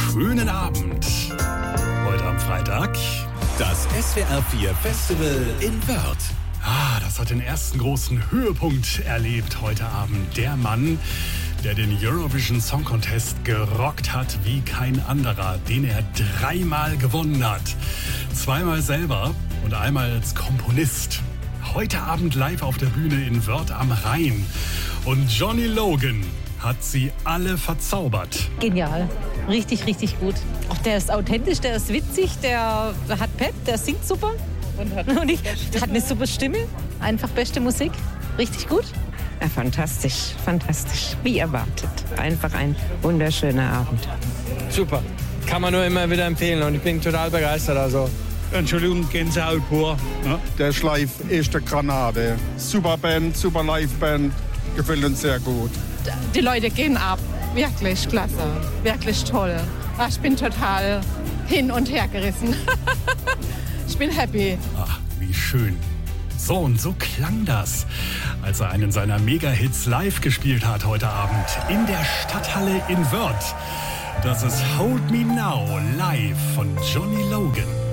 schönen Abend. Heute am Freitag das SWR 4 Festival in Wörth. Das hat den ersten großen Höhepunkt erlebt heute Abend. Der Mann, der den Eurovision Song Contest gerockt hat wie kein anderer, den er 3-mal gewonnen hat. 2-mal selber und einmal als Komponist. Heute Abend live auf der Bühne in Wörth am Rhein. Und Johnny Logan hat sie alle verzaubert. Genial. Richtig, richtig gut. Auch der ist authentisch, der ist witzig, der hat Pep, der singt super. Und hat eine super Stimme. Einfach beste Musik. Richtig gut. Ja, fantastisch, fantastisch. Wie erwartet. Einfach ein wunderschöner Abend. Super. Kann man nur immer wieder empfehlen und ich bin total begeistert. Also. Entschuldigung, Gänsehaut pur. Ja, der Schleif ist eine Granate. Super Band, super Liveband. Gefällt uns sehr gut. Die Leute gehen ab. Wirklich klasse. Wirklich toll. Ich bin total hin und her gerissen. Ich bin happy. Ach, wie schön. So, und so klang das, als er einen seiner Mega-Hits live gespielt hat heute Abend in der Stadthalle in Wörth. Das ist Hold Me Now live von Johnny Logan.